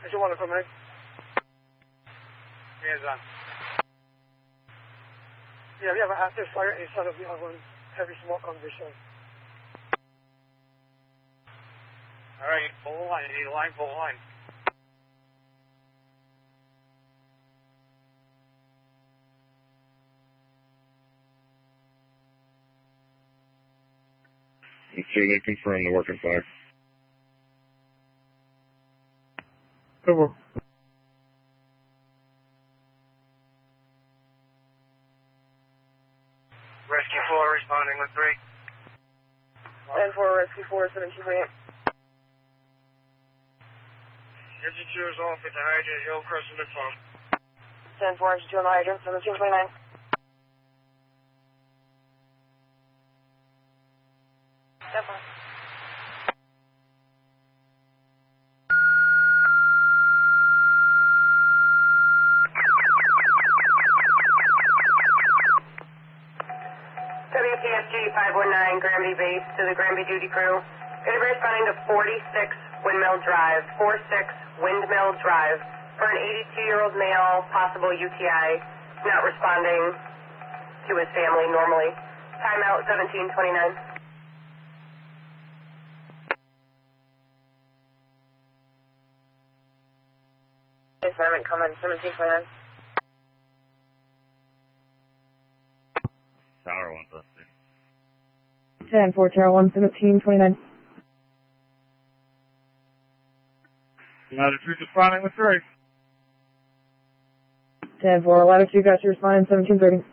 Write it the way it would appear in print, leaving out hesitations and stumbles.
Did you want to come in? Hands on. Yeah, we have an active fire inside of the other one. Heavy smoke on this side. Alright, pull the line. You need a line, pull the line. Let's see, they confirm the working fire. Over. Rescue 4 responding with 3. And 4, Rescue 4, 1728. Engine 2 is off at the hydrant, Hill Crescent and Pump. 10-4, Engine 2 on the hydrant, 1729. Step on. WPSG 519 Granby Base to the Granby Duty Crew. Going to be responding to 46 Windmill Drive, 46 Windmill Drive for an 82-year-old male, possible UTI, not responding to his family normally. Timeout 1729. Assignment comment 1729. Tower 1 plus 10-4, Tower 1, 1729. Latitude responding with 3. 10-4, Latitude, got you responding 1730.